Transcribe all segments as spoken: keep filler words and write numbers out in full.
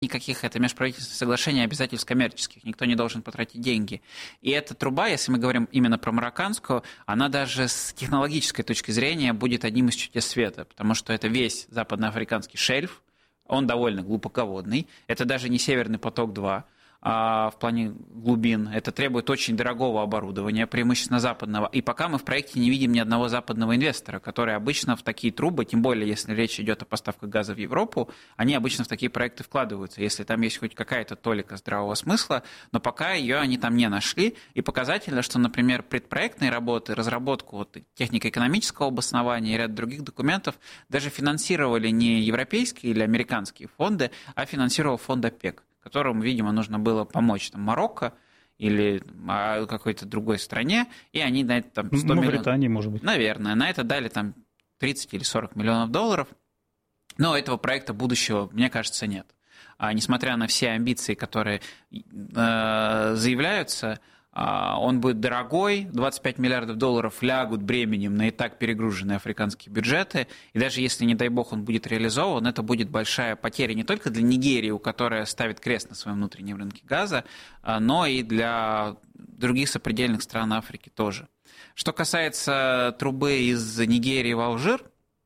никаких, это межправительственных соглашений, обязательств коммерческих, никто не должен потратить деньги. И эта труба, если мы говорим именно про марокканскую, она даже с технологической точки зрения будет одним из чудес света, потому что это весь западноафриканский шельф, он довольно глубоководный, это даже не Северный поток-два, а в плане глубин. Это требует очень дорогого оборудования, преимущественно западного. И пока мы в проекте не видим ни одного западного инвестора, который обычно в такие трубы, тем более если речь идет о поставках газа в Европу, они обычно в такие проекты вкладываются, если там есть хоть какая-то толика здравого смысла, но пока ее они там не нашли. И показательно, что, например, предпроектные работы, разработку вот технико-экономического обоснования и ряд других документов даже финансировали не европейские или американские фонды, а финансировал фонд ОПЕК, которому, видимо, нужно было помочь там, Марокко или какой-то другой стране, и они на это там сто Мавритании, миллионов... может быть. Наверное, на это дали там тридцать или сорок миллионов долларов, но этого проекта будущего, мне кажется, нет. А несмотря на все амбиции, которые э, заявляются, он будет дорогой, двадцать пять миллиардов долларов лягут бременем на и так перегруженные африканские бюджеты, и даже если, не дай бог, он будет реализован, это будет большая потеря не только для Нигерии, у которой ставит крест на своем внутреннем рынке газа, но и для других сопредельных стран Африки тоже. Что касается трубы из Нигерии в Алжир,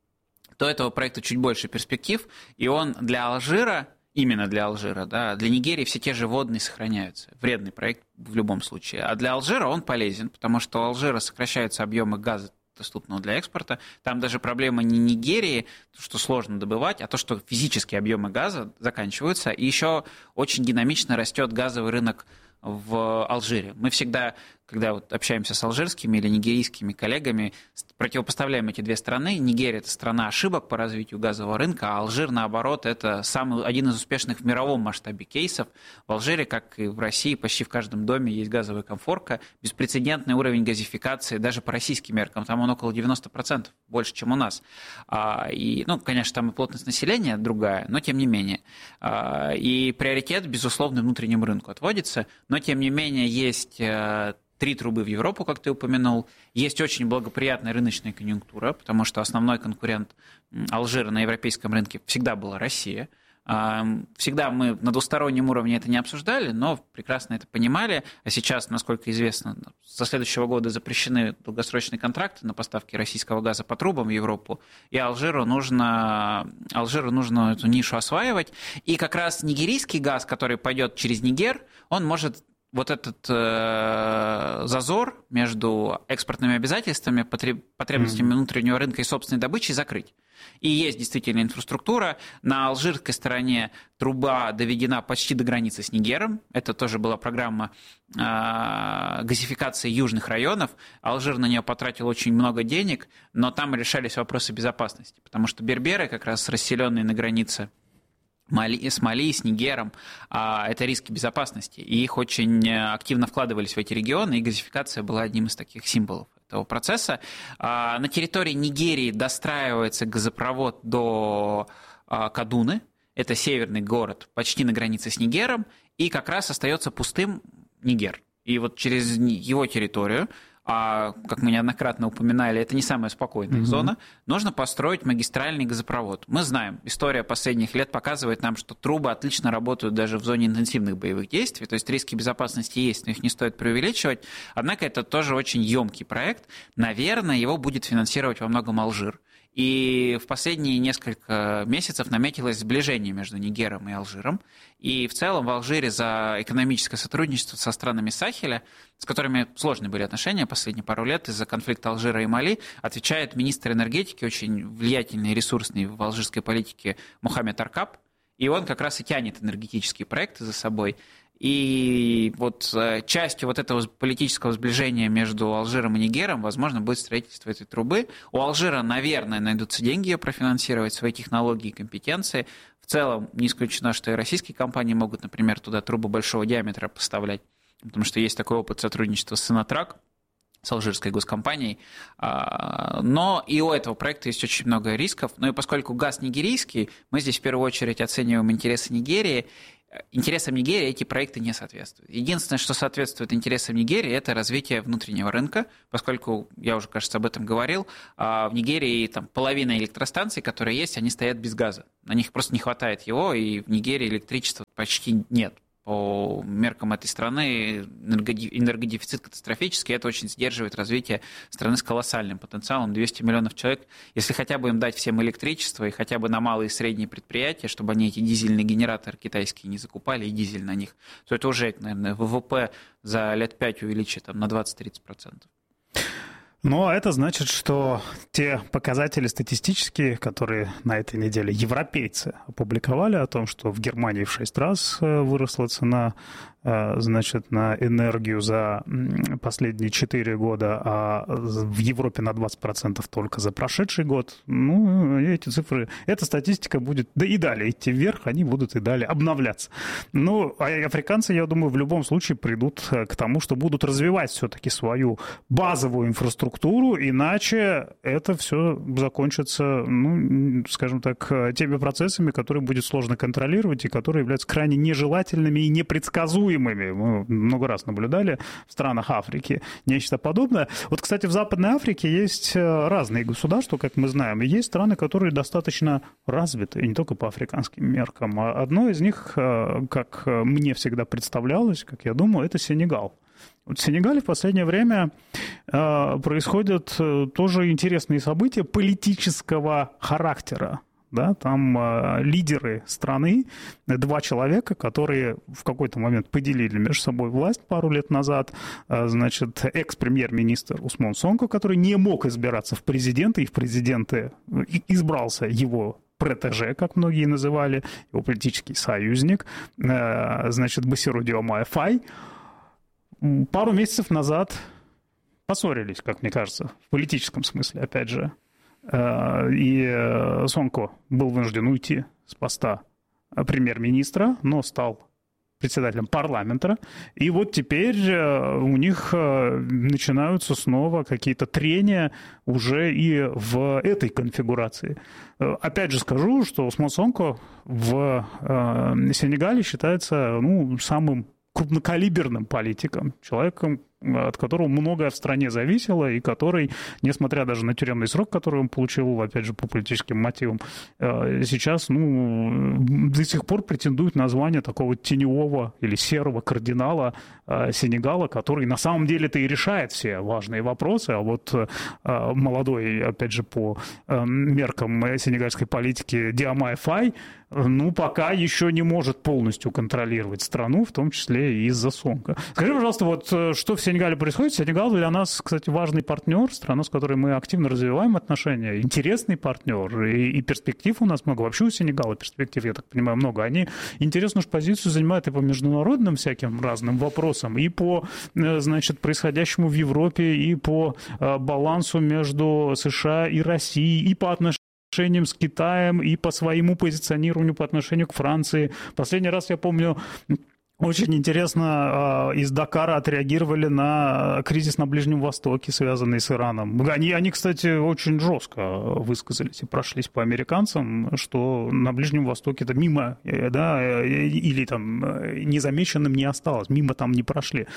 то этого проекта чуть больше перспектив, и он для Алжира, именно для Алжира, да, для Нигерии все те же водные сохраняются. Вредный проект в любом случае. А для Алжира он полезен, потому что у Алжира сокращаются объемы газа, доступного для экспорта. Там даже проблема не Нигерии, что сложно добывать, а то, что физические объемы газа заканчиваются. И еще очень динамично растет газовый рынок в Алжире. Мы всегда, когда вот общаемся с алжирскими или нигерийскими коллегами, противопоставляем эти две страны. Нигерия – это страна ошибок по развитию газового рынка, а Алжир, наоборот, это самый, один из успешных в мировом масштабе кейсов. В Алжире, как и в России, почти в каждом доме есть газовая комфорка, беспрецедентный уровень газификации, даже по российским меркам, там он около девяносто процентов, больше, чем у нас. И, ну, конечно, там и плотность населения другая, но тем не менее. И приоритет, безусловно, внутреннему рынку отводится, но тем не менее есть три трубы в Европу, как ты упомянул. Есть очень благоприятная рыночная конъюнктура, потому что основной конкурент Алжира на европейском рынке всегда была Россия. Всегда мы на двустороннем уровне это не обсуждали, но прекрасно это понимали. А сейчас, насколько известно, со следующего года запрещены долгосрочные контракты на поставки российского газа по трубам в Европу, и Алжиру нужно, Алжиру нужно эту нишу осваивать. И как раз нигерийский газ, который пойдет через Нигер, он может вот этот э, зазор между экспортными обязательствами, потребностями mm-hmm. внутреннего рынка и собственной добычей закрыть. И есть действительно инфраструктура. На алжирской стороне труба доведена почти до границы с Нигером. Это тоже была программа э, газификации южных районов. Алжир на нее потратил очень много денег, но там решались вопросы безопасности, потому что берберы, как раз расселенные на границе Мали, с Мали, с Нигером, это риски безопасности, и их очень активно вкладывались в эти регионы, и газификация была одним из таких символов этого процесса. На территории Нигерии достраивается газопровод до Кадуны, это северный город, почти на границе с Нигером, и как раз остается пустым Нигер. И вот через его территорию, а, как мы неоднократно упоминали, это не самая спокойная mm-hmm. зона, нужно построить магистральный газопровод. Мы знаем, история последних лет показывает нам, что трубы отлично работают даже в зоне интенсивных боевых действий, то есть риски безопасности есть, но их не стоит преувеличивать. Однако это тоже очень емкий проект. Наверное, его будет финансировать во многом Алжир. И в последние несколько месяцев наметилось сближение между Нигером и Алжиром. И в целом в Алжире за экономическое сотрудничество со странами Сахеля, с которыми сложные были отношения последние пару лет из-за конфликта Алжира и Мали, отвечает министр энергетики, очень влиятельный и ресурсный в алжирской политике Мухаммед Аркаб. И он как раз и тянет энергетические проекты за собой. И вот частью вот этого политического сближения между Алжиром и Нигером, возможно, будет строительство этой трубы. У Алжира, наверное, найдутся деньги ее профинансировать, свои технологии и компетенции. В целом, не исключено, что и российские компании могут, например, туда трубы большого диаметра поставлять, потому что есть такой опыт сотрудничества с Сонатрак, с алжирской госкомпанией. Но и у этого проекта есть очень много рисков. Ну и поскольку газ нигерийский, мы здесь в первую очередь оцениваем интересы Нигерии. Интересам Нигерии эти проекты не соответствуют. Единственное, что соответствует интересам Нигерии, это развитие внутреннего рынка, поскольку, я уже, кажется, об этом говорил, в Нигерии там, половина электростанций, которые есть, они стоят без газа. На них просто не хватает его, и в Нигерии электричества почти нет. По меркам этой страны энергодефицит катастрофический, это очень сдерживает развитие страны с колоссальным потенциалом, двести миллионов человек. Если хотя бы им дать всем электричество, и хотя бы на малые и средние предприятия, чтобы они эти дизельные генераторы китайские не закупали, и дизель на них, то это уже, наверное, ВВП за лет пять увеличит там, на двадцать-тридцать процентов. Но это значит, что те показатели статистические, которые на этой неделе европейцы опубликовали о том, что в Германии в шесть раз выросла цена, значит, на энергию за последние четыре года, а в Европе на двадцать процентов только за прошедший год, ну, эти цифры, эта статистика будет, да и далее идти вверх, они будут и далее обновляться. Ну, а африканцы, я думаю, в любом случае придут к тому, что будут развивать все-таки свою базовую инфраструктуру, иначе это все закончится, ну, скажем так, теми процессами, которые будет сложно контролировать и которые являются крайне нежелательными и непредсказуемыми. Мы много раз наблюдали в странах Африки нечто подобное. Вот, кстати, в Западной Африке есть разные государства, как мы знаем, и есть страны, которые достаточно развиты, и не только по африканским меркам. Одно из них, как мне всегда представлялось, как я думаю, это Сенегал. Вот в Сенегале в последнее время происходят тоже интересные события политического характера. Да, там э, лидеры страны, два человека, которые в какой-то момент поделили между собой власть пару лет назад. Э, значит, экс-премьер-министр Усмон Сонко, который не мог избираться в президенты, и в президенты избрался его протеже, как многие называли, его политический союзник, э, значит, Басиру Диомае Фай, пару месяцев назад поссорились, как мне кажется, в политическом смысле, опять же. И Сонко был вынужден уйти с поста премьер-министра, но стал председателем парламента. И вот теперь у них начинаются снова какие-то трения уже и в этой конфигурации. Опять же скажу, что Усмон Сонко в Сенегале считается, ну, самым крупнокалиберным политиком, человеком, от которого многое в стране зависело, и который, несмотря даже на тюремный срок, который он получил, опять же, по политическим мотивам, сейчас, ну, до сих пор претендует на звание такого теневого или серого кардинала Сенегала, который на самом деле-то и решает все важные вопросы, а вот молодой, опять же, по меркам сенегальской политики Диомае Фай, ну, пока еще не может полностью контролировать страну, в том числе и из-за Сонко. Скажи, пожалуйста, вот что в Сенегале происходит? Сенегал для нас, кстати, важный партнер, страна, с которой мы активно развиваем отношения, интересный партнер, и, и перспектив у нас много. Вообще у Сенегала перспектив, я так понимаю, много. Они интересную же позицию занимают и по международным всяким разным вопросам, и по, значит, происходящему в Европе, и по балансу между США и Россией, и по отношению с Китаем, и по своему позиционированию по отношению к Франции. Последний раз, я помню, очень интересно, из Дакара отреагировали на кризис на Ближнем Востоке, связанный с Ираном. Они, они, кстати, очень жестко высказались и прошлись по американцам, что на Ближнем Востоке это мимо, да, или там незамеченным не осталось, мимо там не прошли.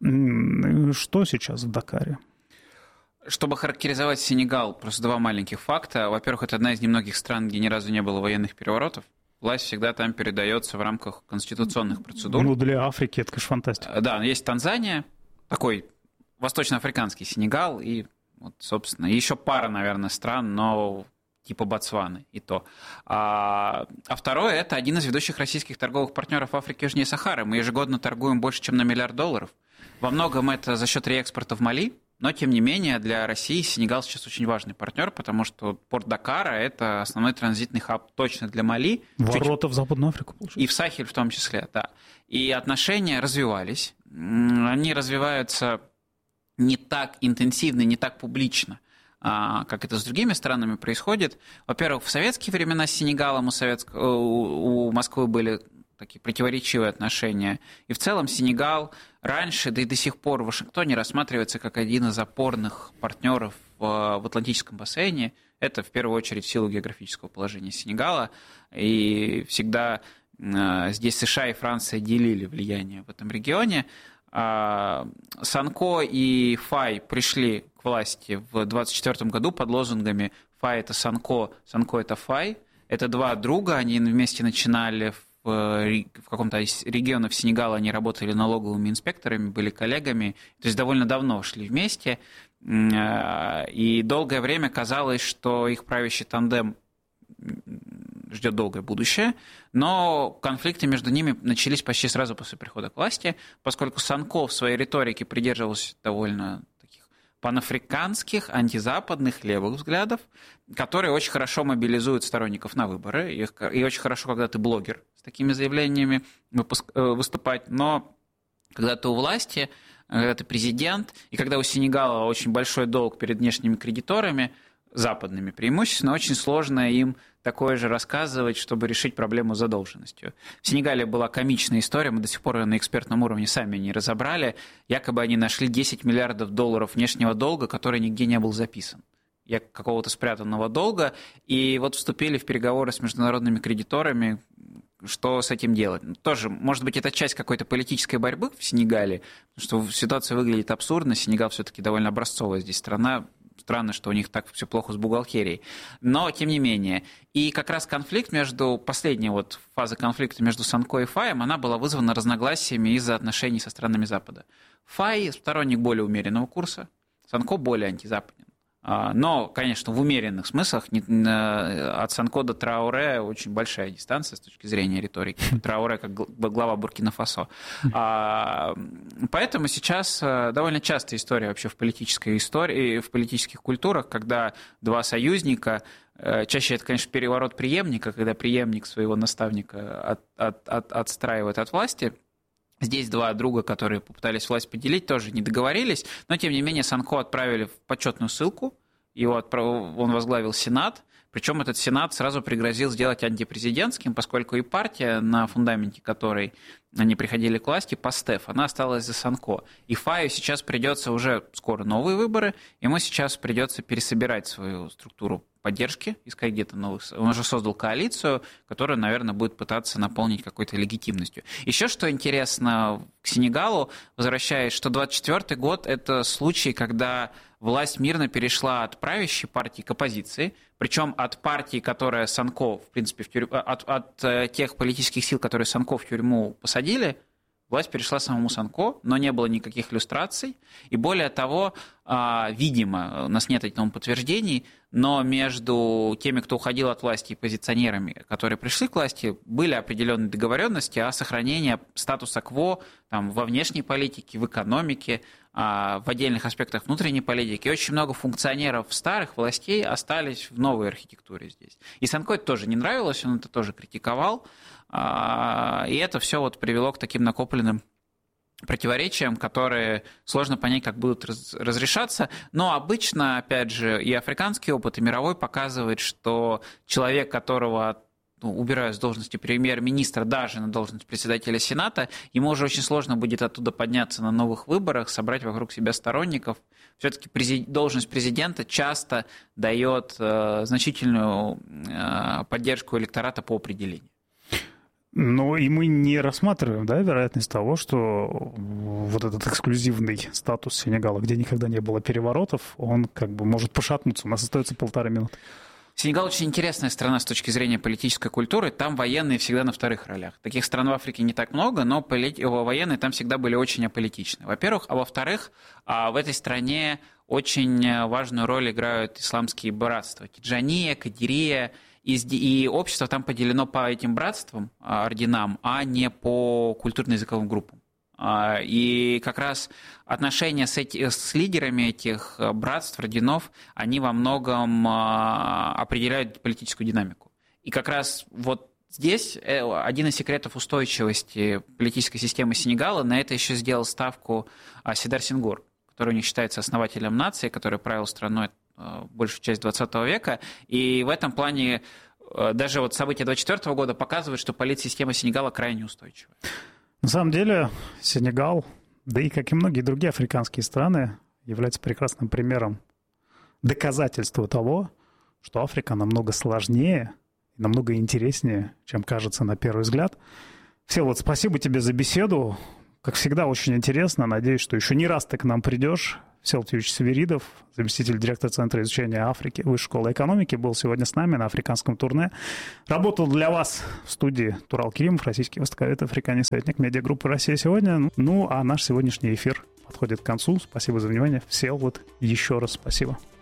Что сейчас в Дакаре? Чтобы характеризовать Сенегал, просто два маленьких факта. Во-первых, это одна из немногих стран, где ни разу не было военных переворотов. Власть всегда там передается в рамках конституционных процедур. Ну, для Африки это, конечно, фантастика. Да, есть Танзания, такой восточноафриканский Сенегал, и, вот, собственно, еще пара, наверное, стран, но типа Ботсваны и то. А, а второе, это один из ведущих российских торговых партнеров Африки южнее Сахары. Мы ежегодно торгуем больше, чем на миллиард долларов. Во многом это за счет реэкспорта в Мали. Но, тем не менее, для России Сенегал сейчас очень важный партнер, потому что порт Дакара – это основной транзитный хаб точно для Мали. Ворота в Западную Африку, получается. И в Сахель в том числе, да. И отношения развивались. Они развиваются не так интенсивно, не так публично, как это с другими странами происходит. Во-первых, в советские времена с Сенегалом у, Советск... у Москвы были такие противоречивые отношения. И в целом Сенегал раньше, да и до сих пор в Вашингтоне рассматривается как один из опорных партнеров в Атлантическом бассейне. Это в первую очередь в силу географического положения Сенегала. И всегда здесь США и Франция делили влияние в этом регионе. Сонко и Фай пришли к власти в двадцать четвёртом году под лозунгами «Фай – это Сонко, Сонко – это Фай». Это два друга, они вместе начинали в, в каком-то из регионов Сенегала, они работали налоговыми инспекторами, были коллегами, то есть довольно давно шли вместе. И долгое время казалось, что их правящий тандем ждет долгое будущее, но конфликты между ними начались почти сразу после прихода к власти, поскольку Санко в своей риторике придерживался довольно таких панафриканских, антизападных, левых взглядов, которые очень хорошо мобилизуют сторонников на выборы, и очень хорошо, когда ты блогер с такими заявлениями выступать, но когда ты у власти, когда ты президент, и когда у Сенегала очень большой долг перед внешними кредиторами, западными преимущественно, очень сложно им такое же рассказывать, чтобы решить проблему с задолженностью. В Сенегале была комичная история, мы до сих пор ее на экспертном уровне сами не разобрали. Якобы они нашли десять миллиардов долларов внешнего долга, который нигде не был записан. Какого-то спрятанного долга, и вот вступили в переговоры с международными кредиторами, что с этим делать. Тоже, может быть, это часть какой-то политической борьбы в Сенегале, потому что ситуация выглядит абсурдно, Сенегал все-таки довольно образцовая здесь страна, странно, что у них так все плохо с бухгалтерией. Но, тем не менее. И как раз конфликт между... Последняя вот фаза конфликта между Санко и Фаем, она была вызвана разногласиями из-за отношений со странами Запада. Фай сторонник более умеренного курса, Санко более антизападен. Но, конечно, в умеренных смыслах от Санко до Трауре очень большая дистанция с точки зрения риторики. Трауре как глава Буркина-Фасо. Поэтому сейчас довольно частая история вообще в политической истории, в политических культурах, когда два союзника, чаще это, конечно, переворот преемника, когда преемник своего наставника от, от, от, отстраивает от власти. Здесь два друга, которые попытались власть поделить, тоже не договорились, но, тем не менее, Санко отправили в почетную ссылку, его отправ... он возглавил Сенат, причем этот Сенат сразу пригрозил сделать антипрезидентским, поскольку и партия, на фундаменте которой они приходили к власти, ПАСТЕФ, она осталась за Санко. И Фаю сейчас придется уже скоро новые выборы, ему сейчас придется пересобирать свою структуру поддержки, искать где-то новых... Он уже создал коалицию, которая, наверное, будет пытаться наполнить какой-то легитимностью. Еще что интересно к Сенегалу, возвращаясь, что двадцать четвёртый год – это случай, когда власть мирно перешла от правящей партии к оппозиции, причем от партии, которая Санко, в принципе, в тюрь... от, от тех политических сил, которые Санко в тюрьму посадили, власть перешла самому Санко, но не было никаких иллюстраций. И более того, видимо, у нас нет этому подтверждений, но между теми, кто уходил от власти, и позиционерами, которые пришли к власти, были определенные договоренности о сохранении статуса кво там, во внешней политике, в экономике, в отдельных аспектах внутренней политики. И очень много функционеров старых властей остались в новой архитектуре здесь. И Санко это тоже не нравилось, он это тоже критиковал. И это все вот привело к таким накопленным противоречиям, которые сложно понять, как будут разрешаться. Но обычно, опять же, и африканский опыт, и мировой показывает, что человек, которого ну, убирают с должности премьер-министра, даже на должность председателя Сената, ему уже очень сложно будет оттуда подняться на новых выборах, собрать вокруг себя сторонников. Все-таки президент, должность президента часто дает э, значительную э, поддержку электората по определению. Ну, и мы не рассматриваем, да, вероятность того, что вот этот эксклюзивный статус Сенегала, где никогда не было переворотов, он как бы может пошатнуться. У нас остается полторы минуты. Сенегал очень интересная страна с точки зрения политической культуры. Там военные всегда на вторых ролях. Таких стран в Африке не так много, но военные там всегда были очень аполитичны. Во-первых, а во-вторых, в этой стране очень важную роль играют исламские братства. Тиджания, Кадирия. И общество там поделено по этим братствам, орденам, а не по культурно-языковым группам. И как раз отношения с, эти, с лидерами этих братств, орденов, они во многом определяют политическую динамику. И как раз вот здесь один из секретов устойчивости политической системы Сенегала, на это еще сделал ставку Сидар Сенгур, который у них считается основателем нации, который правил страной большую часть двадцатого века, и в этом плане даже вот события двадцать четвёртого года показывают, что политсистема Сенегала крайне устойчивая. На самом деле Сенегал, да и как и многие другие африканские страны, является прекрасным примером доказательства того, что Африка намного сложнее и намного интереснее, чем кажется на первый взгляд. Всеволод, спасибо тебе за беседу. Как всегда, очень интересно. Надеюсь, что еще не раз ты к нам придешь. Всеволод Юрьевич Свиридов, заместитель директора Центра изучения Африки Высшей школы экономики, был сегодня с нами на африканском турне. Работал для вас в студии Турал Керимов, российский востоковед, африканец, советник медиагруппы «Россия сегодня». Ну, а наш сегодняшний эфир подходит к концу. Спасибо за внимание. Всеволод, еще раз спасибо.